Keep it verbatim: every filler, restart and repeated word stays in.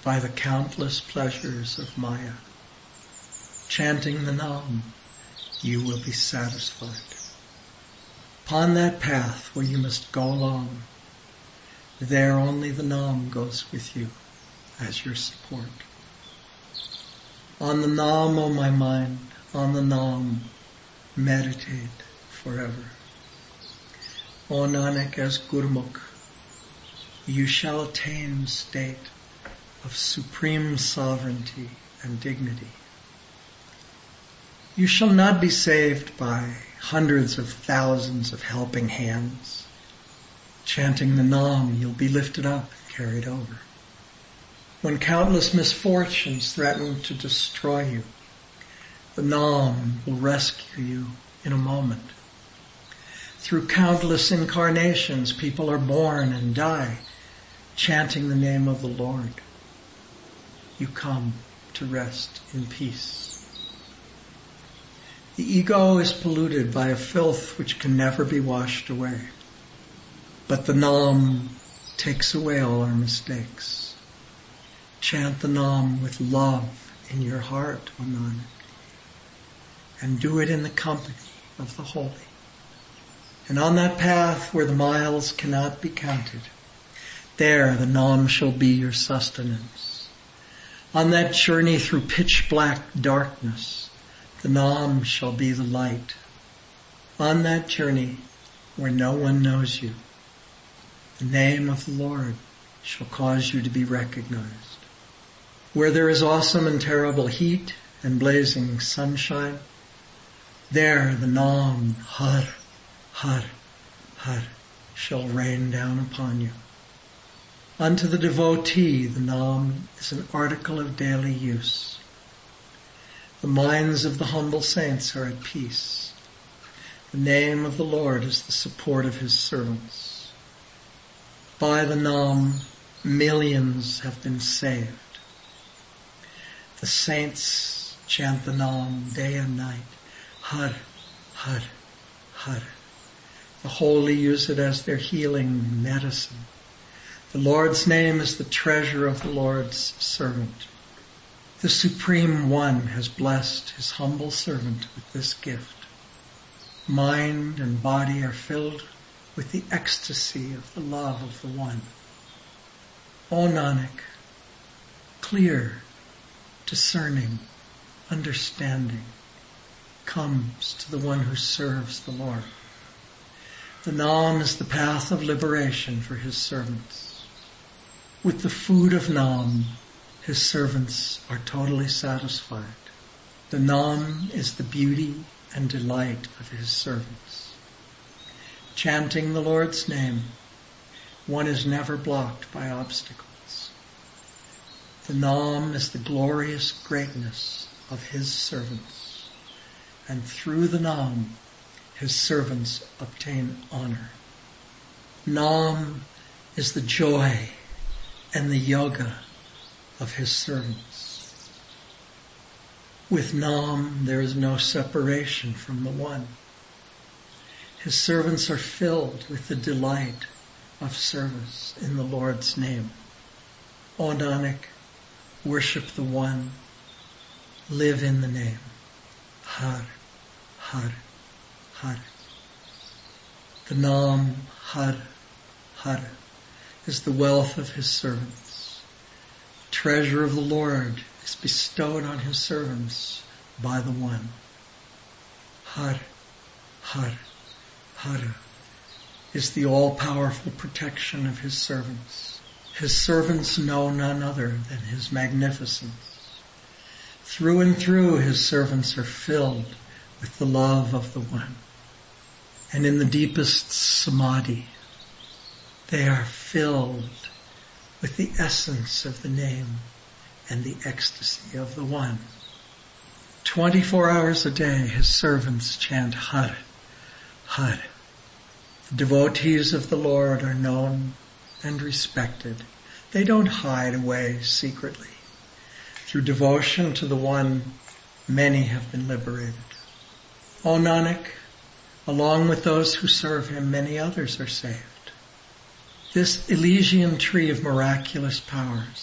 by the countless pleasures of Maya. Chanting the Nam, you will be satisfied. Upon that path where you must go along, there only the Nam goes with you as your support. On the Nam, O my mind, on the Nam, meditate forever. O Nanak, as Gurmukh, you shall attain a state of supreme sovereignty and dignity. You shall not be saved by hundreds of thousands of helping hands. Chanting the Nam, you'll be lifted up and carried over. When countless misfortunes threaten to destroy you, the Nam will rescue you in a moment. Through countless incarnations, people are born and die, chanting the name of the Lord. You come to rest in peace. The ego is polluted by a filth which can never be washed away. But the Nam takes away all our mistakes. Chant the Nam with love in your heart, O Nanak, and do it in the company of the holy. And on that path where the miles cannot be counted, there the Nam shall be your sustenance. On that journey through pitch black darkness, the Nam shall be the light. On that journey where no one knows you, the name of the Lord shall cause you to be recognized. Where there is awesome and terrible heat and blazing sunshine, there the Nam, Har, Har, Har, shall rain down upon you. Unto the devotee, the Nam is an article of daily use. The minds of the humble saints are at peace. The name of the Lord is the support of his servants. By the Nam, millions have been saved. The saints chant the Nam day and night. Har, Har, Har. The holy use it as their healing medicine. The Lord's name is the treasure of the Lord's servant. The Supreme One has blessed his humble servant with this gift. Mind and body are filled with the ecstasy of the love of the One. O Nanak, clear, discerning, understanding comes to the one who serves the Lord. The Nam is the path of liberation for his servants. With the food of Nam, his servants are totally satisfied. The Nam is the beauty and delight of his servants. Chanting the Lord's name, one is never blocked by obstacles. The Nam is the glorious greatness of his servants, and through the Nam, his servants obtain honor. Nam is the joy and the yoga of his servants. With Nam, there is no separation from the One. His servants are filled with the delight of service in the Lord's name. O Nanak, worship the One, live in the name. Har, Har, Har. The Nam, Har, Har, is the wealth of his servants. The treasure of the Lord is bestowed on his servants by the One. Har, Har, Har is the all-powerful protection of his servants. His servants know none other than his magnificence. Through and through, his servants are filled with the love of the One. And in the deepest samadhi, they are filled with the essence of the name and the ecstasy of the One. Twenty-four hours a day, his servants chant Har, Har. The devotees of the Lord are known and respected. They don't hide away secretly. Through devotion to the One, many have been liberated. O Nanak, along with those who serve him, many others are saved. This Elysian tree of miraculous powers